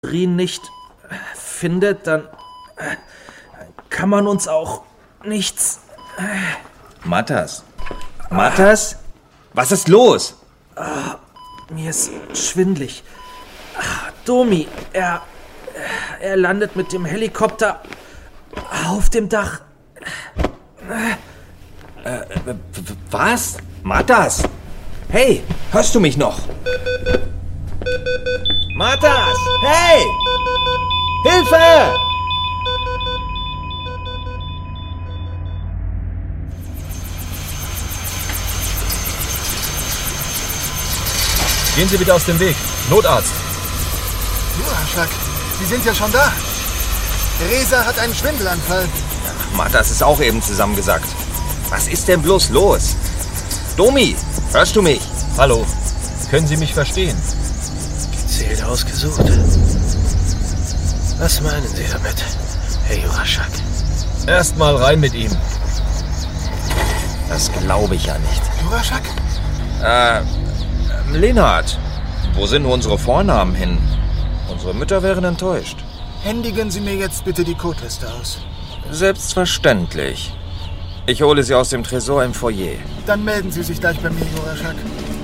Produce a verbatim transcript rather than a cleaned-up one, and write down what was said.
Rin nicht findet, dann kann man uns auch nichts... Matas? Matas? Was ist los? Ah, mir ist schwindlig. Ach, Domi, er... Er landet mit dem Helikopter auf dem Dach. Äh, was? Matas? Hey, hörst du mich noch? Matas! Hey! Hilfe! Gehen Sie wieder aus dem Weg. Notarzt. Juraschak, Sie sind ja schon da. Reza hat einen Schwindelanfall. Matas ist auch eben zusammengesackt. Was ist denn bloß los? Domi, hörst du mich? Hallo, können Sie mich verstehen? Gezielt ausgesucht. Was meinen Sie damit, Herr Juraschak? Erstmal rein mit ihm. Das glaube ich ja nicht. Juraschak? Äh, Lenard, wo sind unsere Vornamen hin? Unsere Mütter wären enttäuscht. Händigen Sie mir jetzt bitte die Codeliste aus. Selbstverständlich. Ich hole sie aus dem Tresor im Foyer. Dann melden Sie sich gleich bei mir, Juraschak.